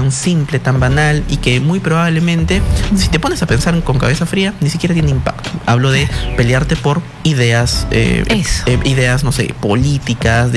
tan simple, tan banal y que muy probablemente, si te pones a pensar con cabeza fría, ni siquiera tiene impacto. Hablo de pelearte por ideas, ideas, no sé, políticas,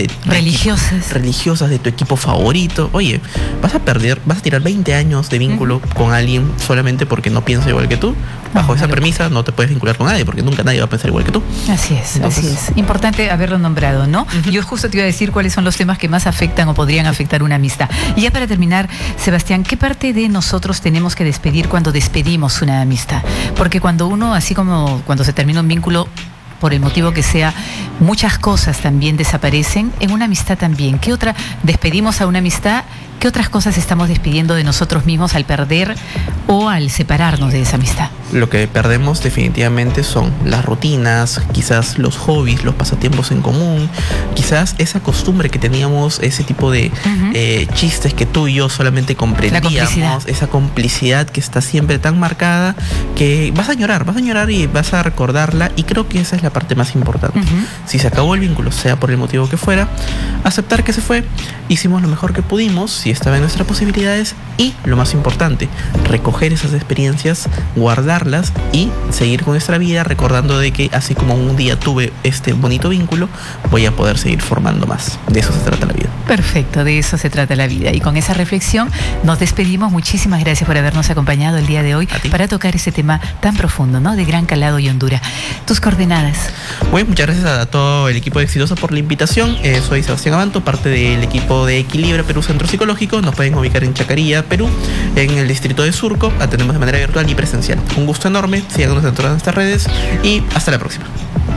religiosas de tu equipo favorito. Oye, vas a tirar 20 años de vínculo con alguien solamente porque no piensa igual que tú. Bajo esa premisa no te puedes vincular con nadie, porque nunca nadie va a pensar igual que tú. Así es. Importante haberlo nombrado, ¿no? Yo justo te iba a decir cuáles son los temas que más afectan o podrían afectar una amistad. Y ya para terminar, Sebastián, ¿qué parte de nosotros tenemos que despedir cuando despedimos una amistad? Porque cuando uno, así como cuando se termina un vínculo, por el motivo que sea, muchas cosas también desaparecen, en una amistad también. ¿Qué otra? Despedimos a una amistad, ¿qué otras cosas estamos despidiendo de nosotros mismos al perder o al separarnos de esa amistad? Lo que perdemos definitivamente son las rutinas, quizás los hobbies, los pasatiempos en común, quizás esa costumbre que teníamos, ese tipo de chistes que tú y yo solamente comprendíamos, esa complicidad que está siempre tan marcada que vas a llorar y vas a recordarla, y creo que esa es la parte más importante. Si se acabó el vínculo, sea por el motivo que fuera, aceptar que se fue, hicimos lo mejor que pudimos, si estaba en nuestras posibilidades, y lo más importante, recoger esas experiencias, guardarlas y seguir con nuestra vida recordando de que así como un día tuve este bonito vínculo, voy a poder seguir formando más. De eso se trata la vida. Perfecto, de eso se trata la vida. Y con esa reflexión nos despedimos. Muchísimas gracias por habernos acompañado el día de hoy para tocar ese tema tan profundo, ¿no? De gran calado y hondura. Tus coordenadas. Bueno, muchas gracias a todo el equipo de Exitoso por la invitación. Soy Sebastián Abanto, parte del equipo de Equilibra Perú Centro Psicológico. Nos pueden ubicar en Chacarilla, Perú, en el distrito de Surco. Atendemos de manera virtual y presencial. Un gusto enorme. Síganos en todas nuestras redes y hasta la próxima.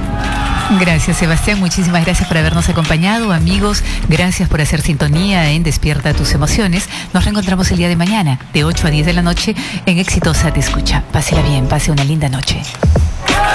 Gracias, Sebastián. Muchísimas gracias por habernos acompañado. Amigos, gracias por hacer sintonía en Despierta tus emociones. Nos reencontramos el día de mañana, de 8 a 10 de la noche, en Exitosa Te Escucha. Pásela bien, pase una linda noche.